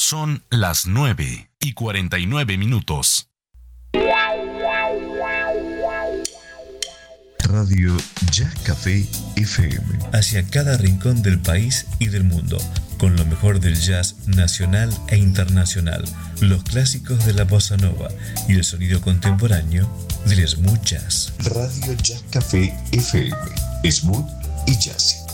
Son las 9:49. Radio Jazz Café FM. Hacia cada rincón del país y del mundo, con lo mejor del jazz nacional e internacional, los clásicos de la bossa nova y el sonido contemporáneo del smooth jazz. Radio Jazz Café FM. Smooth y jazz.